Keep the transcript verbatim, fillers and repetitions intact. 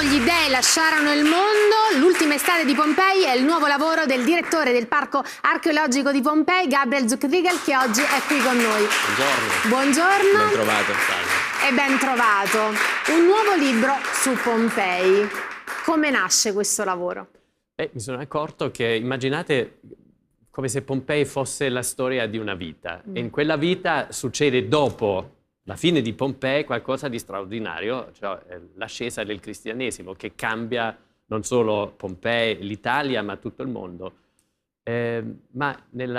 gli dei lasciarono il mondo, l'ultima estate di Pompei è il nuovo lavoro del direttore del Parco Archeologico di Pompei, Gabriel Zuckriegel, che oggi è qui con noi. Buongiorno. Buongiorno. Ben trovato. Salve. E ben trovato. Un nuovo libro su Pompei. Come nasce questo lavoro? Eh, mi sono accorto che, immaginate come se Pompei fosse la storia di una vita. Mm. E in quella vita succede dopo la fine di Pompei qualcosa di straordinario, cioè l'ascesa del cristianesimo che cambia non solo Pompei, l'Italia, ma tutto il mondo. Eh, ma nella